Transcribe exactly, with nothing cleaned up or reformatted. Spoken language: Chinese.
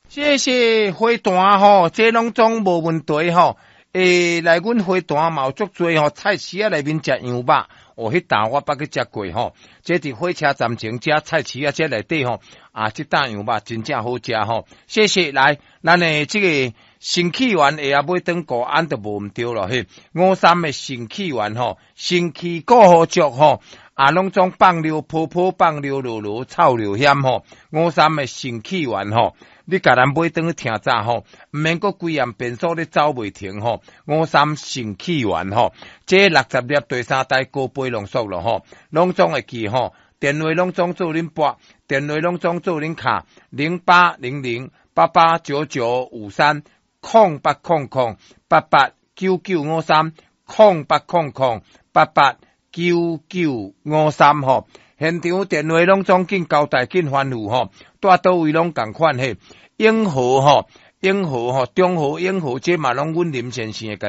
这是花坛吼，这拢总无问题吼。诶，来阮花坛嘛有足多吼，菜市仔内面食羊肉，哦，迄搭我捌去食过吼。这伫火车站前遮菜市仔这内底吼，啊，这搭羊肉真正好食吼。谢谢，来，咱诶这个新起源下啊买顿过安都无毋对咯嘿。五三诶新起源吼，新起过好足吼。啊，拢总放溜泡泡，放溜落落，臭溜险吼。五三诶新起源吼。你甲咱买顿去听早吼，毋免阁规样变数咧走袂停吼。五三新起源吼，这六十粒第三代高倍浓缩咯吼，拢总会记吼。电话拢总做恁拨，电话拢总做恁卡，零八零零八八九九五三空八空空八八九九五三空八空空八八九九五三吼。现场电话拢总紧交代紧吩咐吼，带倒位拢共款嘿。永和吼，永和吼，中和永和这嘛拢阮林先生